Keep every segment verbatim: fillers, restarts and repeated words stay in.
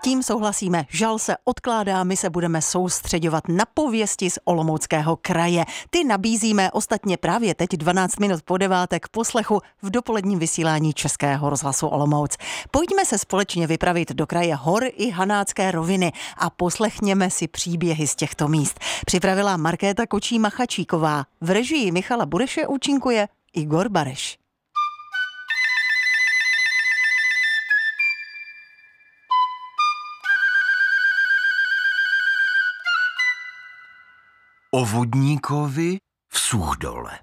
tím souhlasíme. Žal se odkládá, my se budeme soustředovat na pověsti z Olomouckého kraje. Ty nabízíme ostatně právě teď dvanáct minut po deváté k poslechu v dopoledním vysílání Českého rozhlasu Olomouc. Pojďme se společně vypravit do kraje hor i Hanácké roviny a poslechněme si příběhy z těchto míst. Připravila Markéta Kočí-Machačíková. V režii Michala Bureše účinkuje Igor Bareš. O vodníkovi v Suchdole.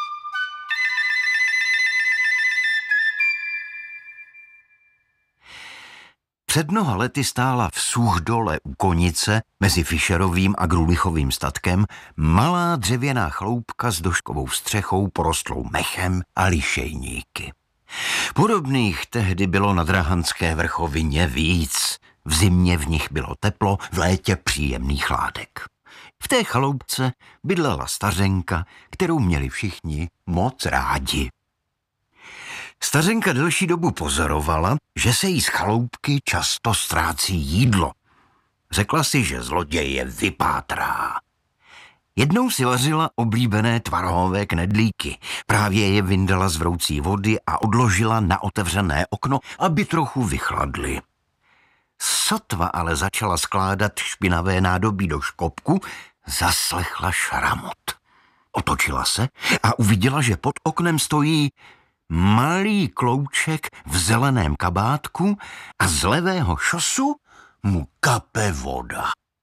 Před mnoha lety stála v Suchdole u Konice mezi Fischerovým a Grulichovým statkem malá dřevěná chaloupka s doškovou střechou porostlou mechem a lišejníky. Podobných tehdy bylo na Drahanské vrchovině víc. V zimě v nich bylo teplo, v létě příjemný chládek. V té chaloupce bydlela stařenka, kterou měli všichni moc rádi. Stařenka delší dobu pozorovala, že se jí z chaloupky často ztrácí jídlo. Řekla si, že zloděj je vypátrá. Jednou si vařila oblíbené tvarohové knedlíky. Právě je vyndala z vroucí vody a odložila na otevřené okno, aby trochu vychladly. Sotva ale začala skládat špinavé nádobí do škopku, zaslechla šramot. Otočila se a uviděla, že pod oknem stojí malý klouček v zeleném kabátku a z levého šosu mu kape voda.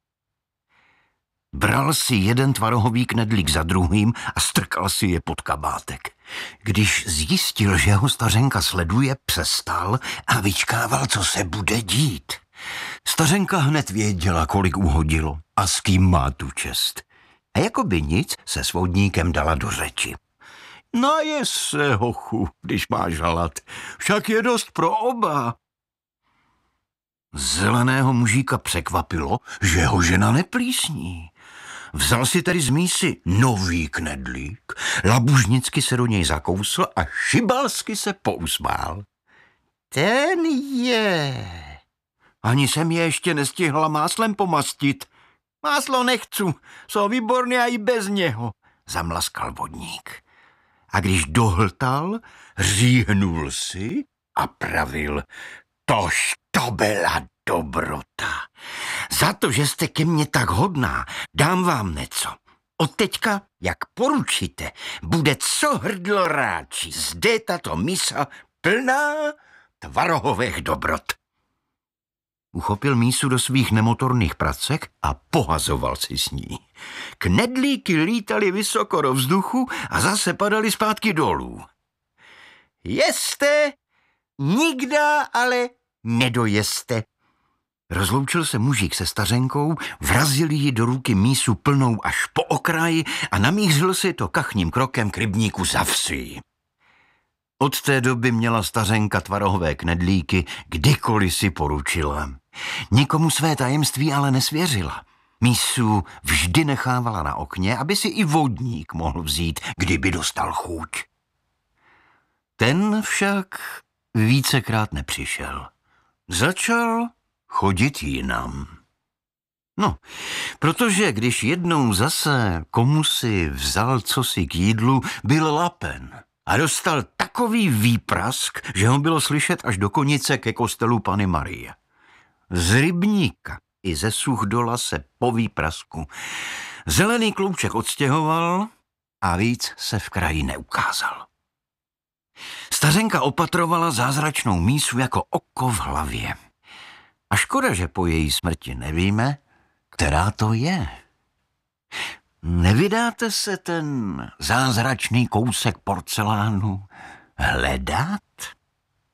Bral si jeden tvarohový knedlík za druhým a strkal si je pod kabátek. Když zjistil, že ho stařenka sleduje, přestal a vyčkával, co se bude dít. Stařenka hned věděla, kolik uhodilo a s kým má tu čest. A jako by nic se s vodníkem dala do řeči. Najes se, hochu, když máš žalat, však je dost pro oba. Zeleného mužíka překvapilo, že ho žena neplísní. Vzal si tedy z mísy nový knedlík, labužnicky se do něj zakousl a šibalsky se pousmál. Ten je... Ani jsem je ještě nestihla máslem pomastit. Máslo nechcu, jsou výborné a i bez něho, zamlaskal vodník. A když dohltal, říhnul si a pravil, tož to byla dobrota. Za to, že jste ke mně tak hodná, dám vám něco. Od teďka, jak poručíte, bude co hrdlo ráči. Zde tato misa plná tvarohových dobrot. Uchopil mísu do svých nemotorných pracek a pohazoval si s ní. Knedlíky lítali vysoko do vzduchu a zase padaly zpátky dolů. Jeste, nikda ale nedojeste. Rozloučil se mužík se stařenkou, vrazil jí do ruky mísu plnou až po okraji a namířil si to kachním krokem k rybníku za vsí. Od té doby měla stařenka tvarohové knedlíky, kdykoliv si poručila. Nikomu své tajemství ale nesvěřila. Mísu vždy nechávala na okně, aby si i vodník mohl vzít, kdyby dostal chuť. Ten však vícekrát nepřišel. Začal chodit jinam. No, protože když jednou zase komu si vzal cosi k jídlu, byl lapen a dostal takový výprask, že ho bylo slyšet až do Konice ke kostelu Panny Marie. Z rybníka i ze Suchdola se po výprasku zelený klouček odstěhoval a víc se v kraji neukázal. Stařenka opatrovala zázračnou mísu jako oko v hlavě. A škoda, že po její smrti nevíme, která to je. Nevydáte se ten zázračný kousek porcelánu hledat?